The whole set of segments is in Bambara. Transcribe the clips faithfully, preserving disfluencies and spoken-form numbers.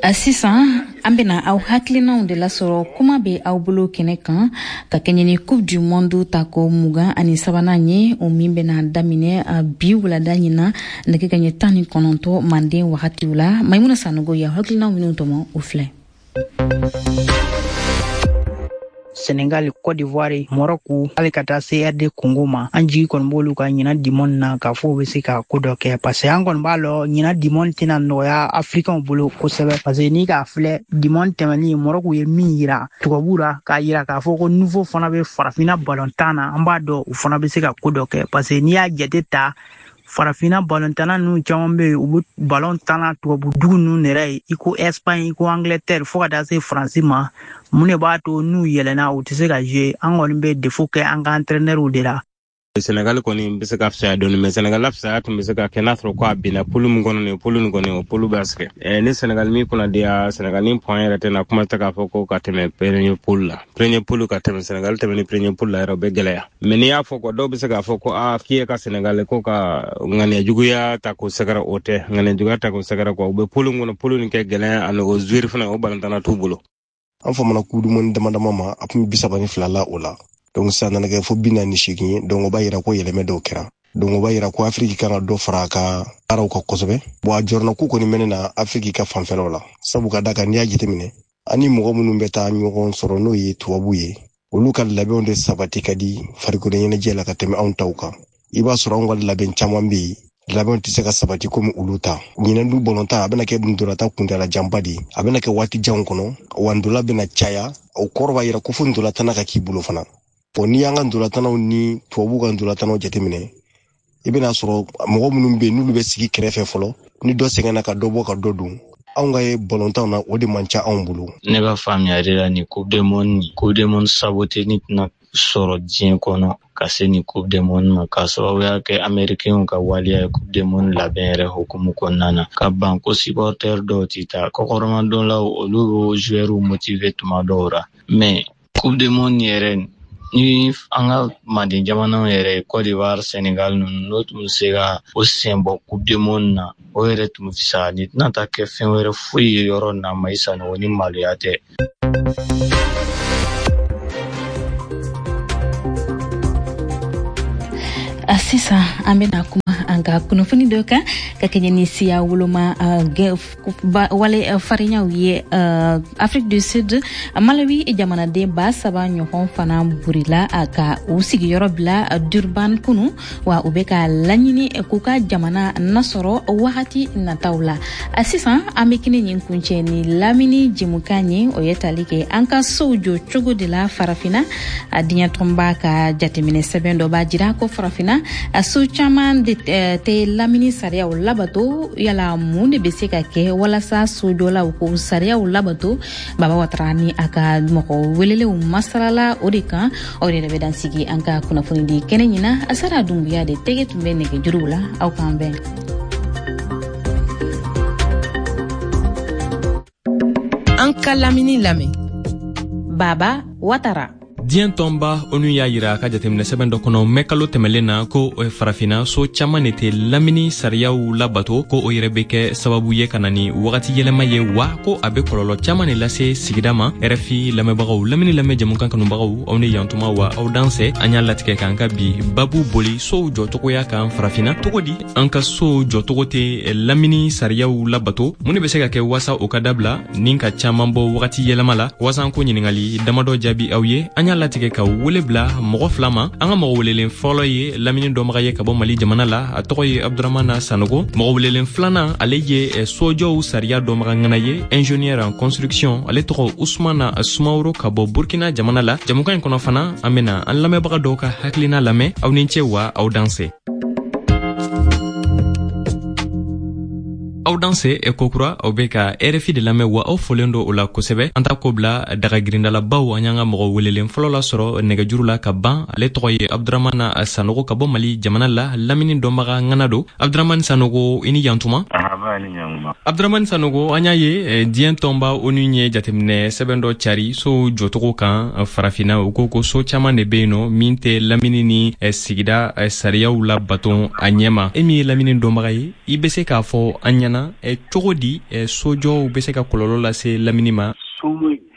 Sisan an bena aw hakilinaw de lasɔrɔ kuma be aw bolo kɛnɛ kan ka kɛɲɛ ni Coupe du Monde ta ko mugan ani sabanan ye o min bena daminɛ bi wulada ɲina nɛgɛ kaɲɛ tan ni kɔnɔntɔn manden wagatiw la. Maimuna Sanogo ya hakilinaw minnu tɔmɔ o filɛ. Senegal, Côte d'Ivoire, Morocco, hali ka taa C R D Congo ma an jigi kɔni b'olu ka ɲina dimɔni na k'a fɔ u bɛ se ka ko dɔ kɛ parce que an kɔni b'a lɔ ɲina dimɔni tɛna nɔgɔya africains bolo kosɛbɛ parce que n'i k'a filɛ dimɔni tɛmɛni Morocco ye min yira tubabu la k'a yira k'a fɔ ko nouveau fana bɛ farafinna ballontan na an b'a dɔn u fana bɛ se ka ko dɔ kɛ parce que n'i y'a jate ta farafina balontana nu caman be u bu balontana tubabu dugu nu nɛrɛ ye i ko Espagne i ko Angleterre fo ka taa se Faransi ma mun de b'a to n'u yɛlɛna u tɛ se ka jouer an kɔni bɛ défaut kɛ an ka entraîneur de la. Senegal kɔni bɛ se ka fisaya dɔɔni mais Senegal la fisaya tun bɛ se ka kɛ n'a sɔrɔ ko a binna polu min kɔnɔ nin polu nin kɔni o polu bɛ sɛgɛn ɛ ni Senegal min kunna diya Senegal ni point yɛrɛ tɛ na kuma tɛ k'a fɔ ko ka tɛmɛ premier polu la premier polu ka tɛmɛ Senegal tɛmɛ ni premier polu la yɛrɛ o bɛ gɛlɛya mais n'i y'a fɔ ko dɔw bɛ se k'a fɔ ko a k'i ye ka Senegal ko ka ŋaniya juguya ta ko sɛgɛrɛ o tɛ ŋaniya juguya ta ko sɛgɛrɛ quoi u bɛ polu kɔnɔ polu nin kɛ gɛlɛya ani o joueur fana o balantana t'u bolo. An famana kudumɔni dama dama ma a tun bi saba ni fila la o la. Donc ça nana kɛ fo bi naani ni seegin ye donc o b'a yira ko yɛlɛmɛ dɔw kɛra donc o b'a yira ko Afrique kan ka dɔ fara a ka baaraw kan kosɛbɛ bon a jɔrɔna ko kɔni mɛnɛ na Afrique ka fanfɛlaw la sabu ka da kan n'i y'a jateminɛ ani mɔgɔ minnu bɛ taa ɲɔgɔn sɔrɔ n'o ye tubabu ye olu ka labɛnw de sabati ka di farikolo ɲɛnajɛ la ka tɛmɛ anw taw kan i b'a sɔrɔ anw ka labɛn caman bɛ yen labɛnw tɛ se ka sabati komi olu ta ɲinɛ du bɔlɔntan a bɛna kɛ ndolata kuntala janba de a bɛna kɛ waati janw kɔnɔ wa ndola bɛna caya o kɔrɔ b'a yira ko fo ndolatana ka k'i bolo fana. Bon ni y'an ka ndolatanaw ni tubabu ka ndolatanaw jateminɛ i bɛna sɔrɔ mɔgɔ minnu bɛ yen n'olu bɛ sigi kɛrɛfɛ fɔlɔ ni dɔ sɛgɛnna ka dɔ bɔ ka dɔ dun anw ka bɔlɔntanw na o de man ca anw bolo. Ne ka faamuyali la ni Coupe du Monde Coupe du Monde saboté ni tɛna sɔrɔ diɲɛ kɔnɔ ka se ni Coupe du Monde ma k'a sababuya kɛ américains ka waliya ye Coupe du Monde labɛn yɛrɛ hukumu kɔnɔna na ka ban ko supporters dɔw tɛ taa kɔkɔrɔmadonlaw olu y'o joueurs motiver tuma dɔw la mais Coupe du Monde yɛrɛ ni an ka manden jamanaw yɛrɛ Côte d'Ivoire Senegal ninnu n'o tun bɛ se ka o sen bɔ Coupe du Monde na o yɛrɛ tun bɛ fisaya ni tɛna taa kɛ fɛn wɛrɛ foyi ye yɔrɔ na ma i sanogo ni maloya tɛ. Sisan an bɛna kuma an ka kunnafoni dɔ kan ka kɛɲɛ ni siya woloma wale farinyaw ye Afrique du Sud Malawi jamanaden ba saba ɲɔgɔn fana burila ka u sigiyɔrɔ bila Durban kunu wa u bɛ ka laɲini k'u ka jamana nasɔrɔ wagati nataw la. Sisan an bɛ kini ɲin kuncɛ ni lamini jimukan ye o ye tali kɛ an ka sow jɔ cogo de la farafina a diɲɛ tɔnba ka jateminɛ sɛbɛn dɔ b'a jira ko farafina a so caman de tɛ lamini sariyaw labato yala mun de bɛ se ka kɛ walasa sojɔlaw ko sariyaw labato Baba Watara ni a ka mɔgɔ welelenw masarala o de kan o de bɛ dan sigi an ka kunnafoni di kɛnɛ ɲina Asara Dunbuya de tɛgɛ tun bɛ nɛgɛjuruw la aw k'an bɛn. An ka lamini lamɛn Baba Watara. Diɲɛ tɔnba onu y'a yira ka jateminɛ sɛbɛn dɔ kɔnɔ mɛ kalo tɛmɛlen na ko farafina so caman de tɛ lamini sariyaw labato ko o yɛrɛ bɛ kɛ sababu ye ka na ni wagati yɛlɛma ye wa ko a bɛ kɔlɔlɔ caman de lase sigida ma. R F I lamɛnbagaw lamini lamɛn jamukan kanubagaw aw ni yantuma wa aw dansɛ an y'a latigɛ k'an ka bi babu boli sow jɔcogoya kan farafina cogo di an ka sow jɔcogo tɛ lamini sariyaw labato mun de bɛ se ka kɛ wasa o ka dabila ni ka caman bɔ wagati yɛlɛma la wasa an ko ɲiningali damadɔ jaabi aw ye an y'a latigɛ ka wele bila mɔgɔ fila ma an ka mɔgɔ welelen fɔlɔ ye lamini dɔnbaga ye ka bɔ Mali jamana la a tɔgɔ ye Abdramana Sanogo mɔgɔ welelen filanan ale ye sojɔw sariya dɔnbaga ŋana ye ingénieur en construction ale tɔgɔ Usmana Sumaworo ka bɔ Burkina jamana la jamukan in kɔnɔ fana an bɛna an lamɛnbaga dɔw ka hakilina lamɛn aw ni ce wa aw danse. Aw danse e kokura aw bɛ ka R F I de lamɛn wa aw folen do o la kosɛbɛ an ta ko bila daga girindala baw an y'an ka mɔgɔ welelen fɔlɔ la sɔrɔ nɛgɛjuru la ka ban ale tɔgɔ ye Abdramana Sanogo ka bɔ Mali jamana la lamini dɔnbaga ŋana do Abdramana Sanogo i ni yantuma. Ahaba ni ɲantuma ma. Abdraman Sanogo anya ye dien tomba onunye jatemne sebendo chari so jotogo kan farafina ukoko so chama ne beno minte lamini ni sigida sariya ula baton anyema emi lamini ndomba yi ibese ka fo anyana e chogodi sojo bese ka kololo la se lamini ma so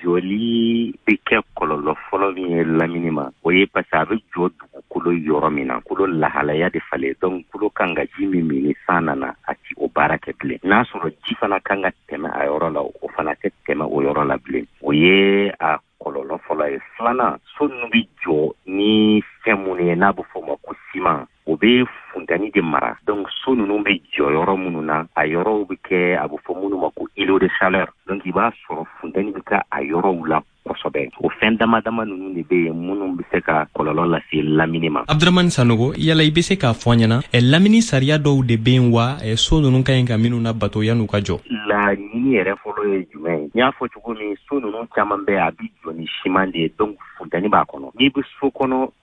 joli peke kololo folo mi lamini ma oye pasabe jodu kulo yoromina kulo lahala ya de fale donc kulo kanga jimi mini sana na ati obara keble na soro jifana kanga tema ayorola o fana tema o yorola ble oye a kololo folo e flana so nubi jo ni semune na bu foma kusima obe fundani de mara donc so nunu be jo yoro mununa ayoro bike abu fomunu mako ilo de chaleur donc iba soro fundani bika ayoro ula kosobe o fenda madama nunu ne be munum biseka kololo la si laminima Abdraman Sanogo yala ibese ka fonyana e lamini saria do de benwa e so nunu kayenga minuna bato yanu kajo la nini ere folo e jume nya fo chugo mi so nunu chamambe abi joni shimande donc fundani ba kono ni bu so kono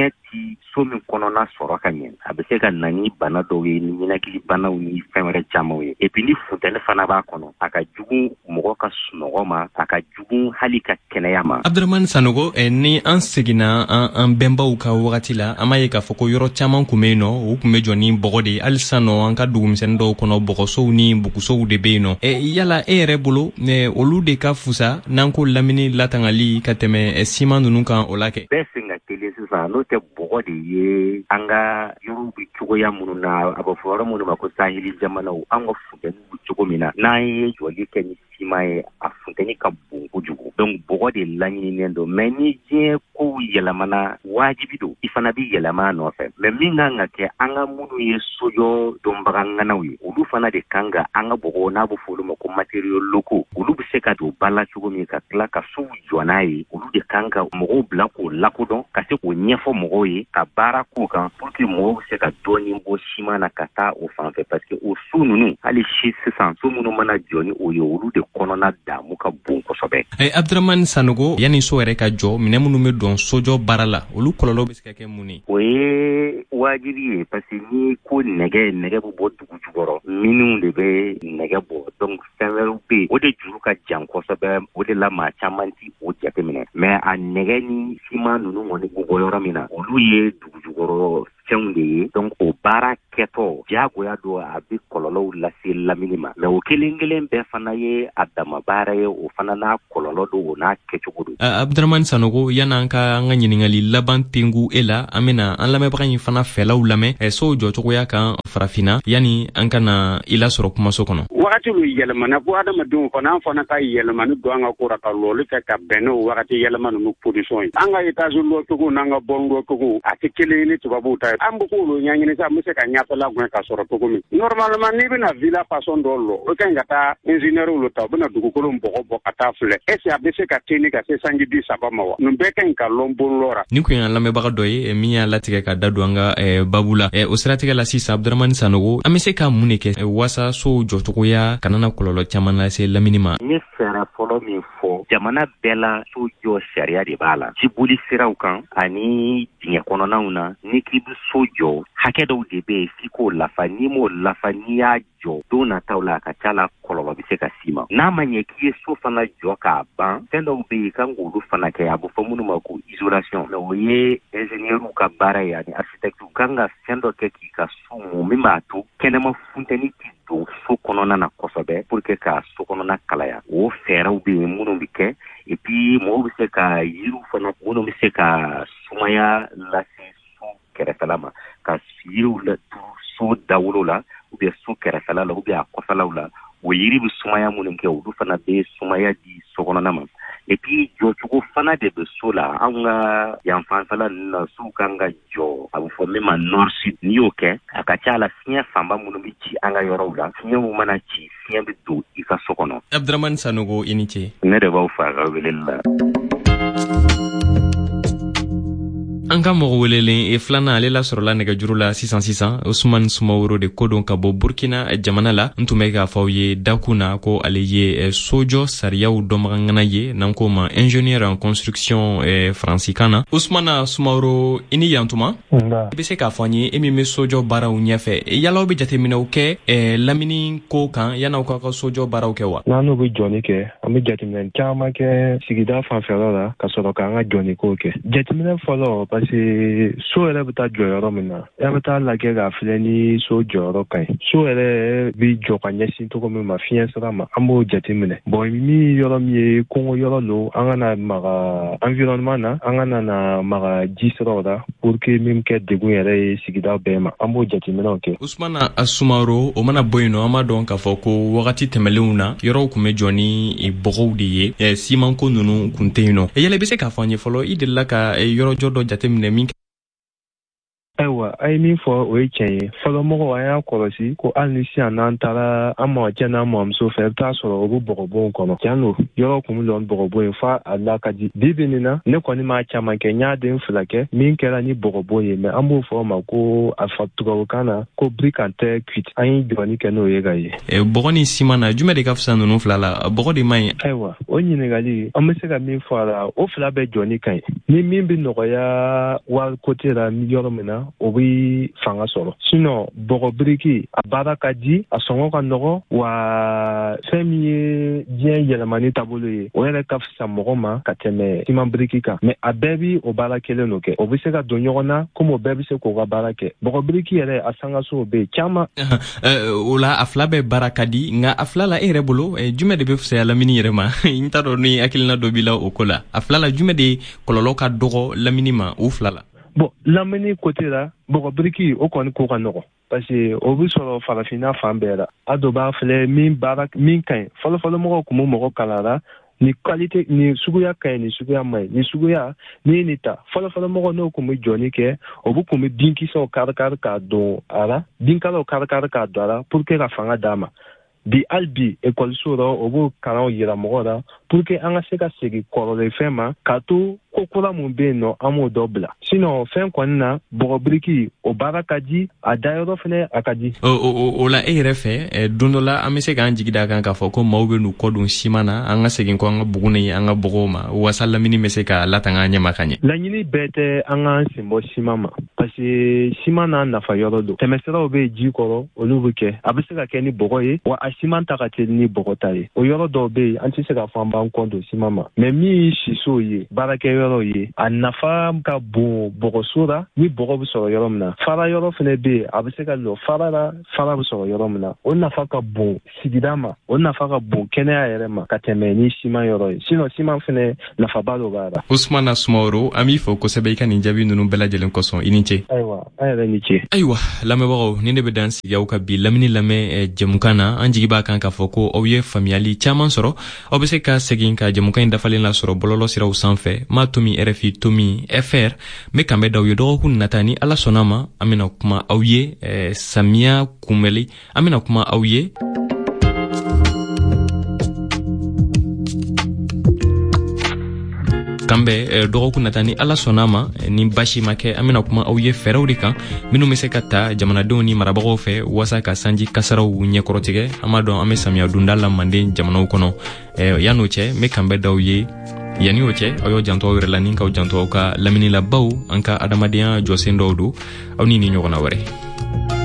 ti so min kono na soro kanyen abese ka nani bana do we ni na ki bana uni femere chamawe e puis ni futene fana ba kono aka jugu mogo ka sunogo ma aka jugu halika keneyama Abdraman Sanogo e ni ansegina an, an bemba uka wakati la amaye ka foko yoro chaman kumeno u kumejo ni bogode alisano an ka dugumsendo kono bogoso ni bukuso de beno e yala e rebolo ne olu de ka fusa nanko lamini latangali kateme e sima nunu kan olake besinga telesisa no te bogode ye anga yoro bi chugo ya mununa abaforo munu makosa hili jamana u anga fude chugo mina na ye joli keni simae afunteni ka bungu jugo donc bogode lanyi nendo meni je ko yelamana wajibi do ifana bi yelama no fe me minga ngake anga munu ye sojo dombaga nganawi ulu fana de kanga anga bogo na bu fulu mako material loko ulu biseka do bala chugo mi ka kla ka su jonayi ulu de kanga mogo blanco lakodon ka se ko nyefo mogo ye ka bara ko kan pour que mogo se ka doni mbo shima na kata o fanfe parce que o sununu ali shi sisan so munu mana joni o yo ulu de konona da muka bunko sobe e Abdraman Sanogo yani so ere ka jo mine munu me don sojo barala olu kololo biska ke muni we wajibi parce que ni ko nege nege bo bodu jugoro minu de be nege bo donc several pe o de juru ka janko sobe o de la ma chamanti o jate mine mais a nege ni sima nunu ngoni go yoro mina olu ye dugu jugoro changde donc o bara keto jago ya do abi kololo la si la minima mais o kelengelen be fana ye adama bara ye o fana na kololo do na kechugudu uh, Abdraman Sanogo yana anka nga nyiningali laban tengu ela amena an lame bagagne fana fela u lame e so jo to ya kan farafina yani anka na ila soro kuma so kono wakati lu yelmana bu adama dum ko nan fana ka yelmana do nga ko raka lolu ka ka beno wakati yelmana nu position anga etazu lo to ko nanga bongo ko ko atikele ni to babu ta ambu ko lo nyanyine sa muse ka nyata la gwen ka soro to ko mi normalement ni bina villa façon do lo o kan gata ingénieur lo ta bina dugu ko lo mbogo bokata fle e se abese ka teni ka se sangi di sabama wa no be kan ka lombo lora ni ko yan lame baga doye e miya latige ka dadu anga e babula e osratige la sisa Abdraman Sanogo amese ka muneke e wasa so joto ko ya kanana kololo chamana se la minima ni sera folo mi fo jamana bela so jo sharia de bala jibuli sira ukan ani dinye kono nauna ni kibu sojo hakedo de be fiko lafani mo lafani ya jo dona taula ka chala kololo biseka sima na manye kiye so fana jo ka ban tendo be kan gulu fana ke abu famunu mako isolation no ye ingénieur ka bara ya ni architecte kanga sendo ke ki ka sumu mimatu kenema funteni ki do so konona na kosobe pour que ka so konona kalaya o fera u be munu bike et puis mo bi se ka yiru fana munu bi se ka sumaya la so kere salama ka yiru la tu so dawlo la ou bien so kere salala ou bien akosala la o yiri bi sumaya munu ke o du fana be sumaya di so konona ma et puis jo chugo fana de be sola anga ya mfansala na su kanga jo abu fo mema nord sud ni oke akachala sia famba munu bichi anga yorowla sia mu mana ci sia be do ika sokono Abdraman Sanogo inite ne de ba fa ga welilla an ka mɔgɔ welelen e filanan ale la sɔrɔla nɛgɛjuru la sisan sisan Ousmane Sumaworo de ko don ka bɔ Burkina jamana la n tun bɛ k'a fɔ aw ye dakun na ko ale ye sojɔ sariyaw dɔnbagangana ye n'an ko ma ingénieur en construction faransikan na. Ousmane Sumaworo i ni yantuma i bɛ se k'a fɔ an ye e min bɛ sojɔ baaraw ɲɛfɛ yala aw bɛ jateminɛw kɛ lamini ko kan yan'aw ka ka sojɔ baaraw kɛ wa? n'an n'u bɛ jɔni kɛ an bɛ jateminɛ caman kɛ sigida fanfɛla la ka sɔrɔ k'an ka jɔni ko kɛ. Jateminɛ fɔlɔ parce que so yɛrɛ bɛ taa jɔ yɔrɔ min na e bɛ taa lajɛ k'a filɛ ni so jɔyɔrɔ ka ɲi. So yɛrɛ bɛ jɔ ka ɲɛsin cogo min ma fiɲɛ sira ma an b'o jateminɛ. Bon min yɔrɔ min ye kɔngɔ yɔrɔ lo an kana maga environnement na an kana na maga ji siraw la pour que min kɛ degun yɛrɛ ye sigida bɛɛ ma an b'o jateminɛw kɛ. Ousmane Sumaworo o mana bɔ yen nɔ an b'a dɔn k'a fɔ ko wagati tɛmɛlenw na yɔrɔw tun bɛ jɔ ni bɔgɔw de ye simanko ninnu kun tɛ yen nɔ. Yala i bɛ se k'a fɔ an ye fɔlɔ i delila ka yɔrɔjɔ dɔ jateminɛ min? Ayiwa a ye min fɔ o ye tiɲɛ ye fɔlɔmɔgɔw an y'a kɔlɔsi ko hali ni sisan n'an taara an mɔgɔcɛ n'an mɔmuso fɛ i bɛ taa sɔrɔ o bɛ bɔgɔbɔnw kɔnɔ tiɲɛ don yɔrɔ kun bɛ lɔn bɔgɔbɔn ye f'a a la ka di bi bi nin na ne kɔni m'a caman kɛ n y'a den fila kɛ min kɛra ni bɔgɔbɔn ye mɛ an b'o fɔ o ma ko a fa tubabukan na ko brique en terre cuite an ye jɔni kɛ n'o ye ka ye. Bɔgɔ ni siman na jumɛn de ka fisa ninnu fila la bɔgɔ de man ɲi? Ayiwa o ɲininkali an bɛ se ka min fɔ a la o fila bɛɛ jɔni ka ɲi ni min bɛ nɔgɔya wari côté la yɔrɔ min na o bɛ fanga sɔrɔ sinon bɔgɔ biriki a baara ka di a sɔngɔ ka nɔgɔ wa fɛn min ye diɲɛ yɛlɛmani taabolo ye o yɛrɛ ka fisa mɔgɔ ma ka tɛmɛ siman biriki kan mais a bɛɛ bi o baara kelen n'o kɛ o bɛ se ka don ɲɔgɔn na comme o bɛɛ bɛ se k'o ka baara kɛ bɔgɔ biriki yɛrɛ a sangaso bɛ yen caman. O la a fila bɛɛ baara ka di nka a fila la e yɛrɛ bolo jumɛn de bɛ fisaya lamini yɛrɛ ma n t'a dɔn ni hakilina dɔ b'i la o ko la a fila la jumɛn de kɔlɔlɔ ka dɔgɔ lamini ma o fila la? Bon lamini côté la bɔgɔ biriki o kɔni ko ka nɔgɔ parce que o bɛ sɔrɔ farafinna fan bɛɛ la a dɔ b'a filɛ min baara min ka ɲi fɔlɔfɔlɔ mɔgɔw tun bɛ mɔgɔ kalara ni qualité ni suguya ka ɲi ni suguya ma ɲi ni suguya ni ni ta fɔlɔfɔlɔ mɔgɔ n'o tun bɛ jɔni kɛ o bɛ tun bɛ binkisɛw kari kari k'a don a la binkalaw kari kari k'a don a la pour que ka fanga d'a ma bi hali bi ekɔliso la o b'o kalanw yira mɔgɔw la pour que an ka se ka segin kɔrɔlen fɛn ma k'a to ko kura mun bɛ yen nɔ an b'o dɔ bila sinon fɛn kɔni na bɔgɔ biriki o baara ka di a dayɔrɔ fɛnɛ a ka di. O la e yɛrɛ fɛ don dɔ la an bɛ se k'an jigi da kan k'a fɔ ko maaw bɛ n'u kɔ don siman na an ka segin kɔ an ka bugu ni an ka bɔgɔw ma walasa lamini bɛ se ka latanga an ɲɛ ma ka ɲɛ. Laɲini bɛɛ tɛ an k'an sen bɔ siman ma parce que siman n'a nafa yɔrɔ don tɛmɛsiraw bɛ ji kɔrɔ olu bɛ kɛ a bɛ se ka kɛ ni bɔgɔ ye wa a siman ta ka teli ni bɔgɔ ta ye o yɔrɔ dɔw bɛ yen an tɛ se k'a fɔ an b'an kɔ don siman ma mais min siso ye baarakɛ yɔrɔ ye a nafa ka bon bɔgɔso la ni bɔgɔ bɛ sɔrɔ yɔrɔ min na fara yɔrɔ fɛnɛ bɛ yen a bɛ se ka lɔ fara la fara bɛ sɔrɔ yɔrɔ min na o nafa ka bon sigida ma o nafa ka bon kɛnɛya yɛrɛ ma ka tɛmɛ ni siman yɔrɔ ye sinon siman fɛnɛ nafaba dɔ b'a la. Ousmane Sumaworo an b'i fɔ kosɛbɛ i ka nin jaabi ninnu bɛɛ lajɛlen kɔsɔn i ni ce. Ayiwa an yɛrɛ ni ce. Ayiwa lamɛnbagaw ni ne bɛ dan sigi aw ka bi lamini lamɛn jɛmukan na an jigi b'a kan k'a fɔ ko aw ye faamuyali caman sɔrɔ aw bɛ se ka segin ka jɛmukan in dafalen lasɔrɔ bɔlɔlɔ siraw sanfɛ m'a to min R F I Tomi F R n bɛ kan bɛ d'aw ye dɔgɔkun nata ni ala sɔnna ma an bɛna kuma aw ye samiya kunbɛli an bɛna kuma aw ye kan bɛ dɔgɔkun nata ni ala sɔnna ma ni basi ma kɛ an bɛna kuma aw ye fɛɛrɛw de kan minnu bɛ se ka ta jamanadenw ni marabagaw fɛ walasa ka sanji kasaraw ɲɛkɔrɔtigɛ an b'a dɔn an bɛ samiya donda la manden jamanaw kɔnɔ yan n'o cɛ n bɛ kan bɛ d'aw ye yanni o cɛ aw y'o janto aw yɛrɛ la ni k'aw janto aw ka lamini labaw an ka adamadenya jɔsen dɔw don aw ni ni ɲɔgɔnna wɛrɛ.